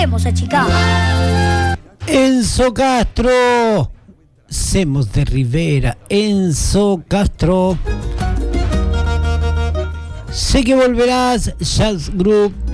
Hemos achicado. Enzo Castro. Semos de Rivera. Enzo Castro. Sé que volverás. Jazz Group.